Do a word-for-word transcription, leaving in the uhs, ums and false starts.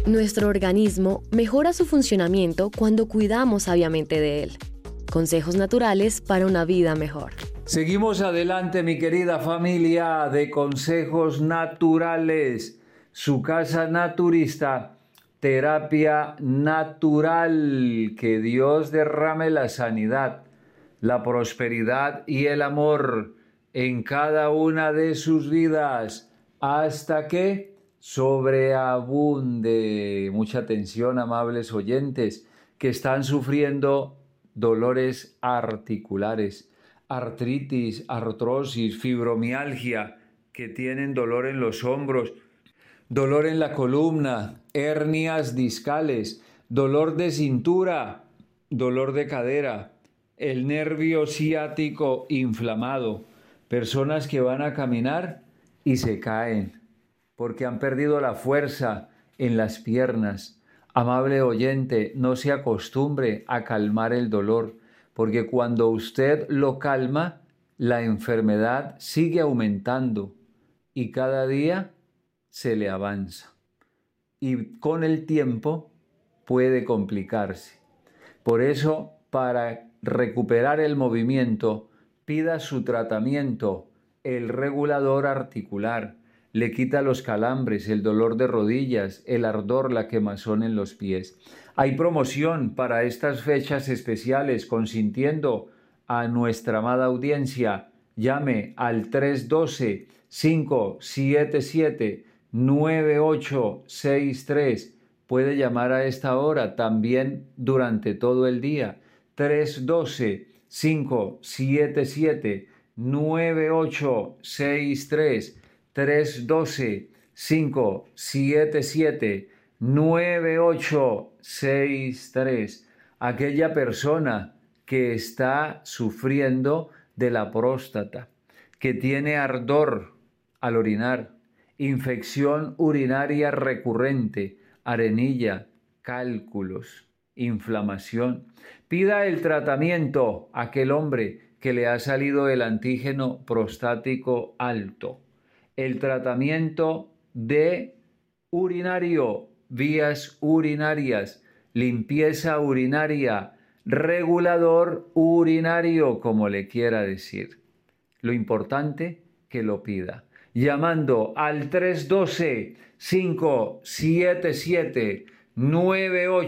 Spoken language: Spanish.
Nuestro organismo mejora su funcionamiento cuando cuidamos sabiamente de él. Consejos naturales para una vida mejor. Seguimos adelante, mi querida familia de Consejos Naturales. Su casa naturista, terapia natural. Que Dios derrame la sanidad, la prosperidad y el amor en cada una de sus vidas hasta que sobreabunde. Mucha atención, amables oyentes, que están sufriendo dolores articulares, artritis, artrosis, fibromialgia, que tienen dolor en los hombros, dolor en la columna, hernias discales, dolor de cintura, dolor de cadera, el nervio ciático inflamado, personas que van a caminar y se caen porque han perdido la fuerza en las piernas. Amable oyente, no se acostumbre a calmar el dolor, porque cuando usted lo calma, la enfermedad sigue aumentando y cada día se le avanza. Y con el tiempo puede complicarse. Por eso, para recuperar el movimiento, pida su tratamiento, el regulador articular. Le quita los calambres, el dolor de rodillas, el ardor, la quemazón en los pies. Hay promoción para estas fechas especiales, consintiendo a nuestra amada audiencia. Llame al tres uno dos, cinco siete siete, nueve ocho seis tres. Puede llamar a esta hora, también durante todo el día. tres uno dos, cinco siete siete, nueve ocho seis tres. tres uno dos, cinco siete siete, nueve ocho seis tres. Aquella persona que está sufriendo de la próstata, que tiene ardor al orinar, infección urinaria recurrente, arenilla, cálculos, inflamación. Pida el tratamiento a aquel hombre que le ha salido el antígeno prostático alto. El tratamiento de urinario, vías urinarias, limpieza urinaria, regulador urinario, como le quiera decir. Lo importante, que lo pida. Llamando al tres uno dos, cinco siete siete, nueve ocho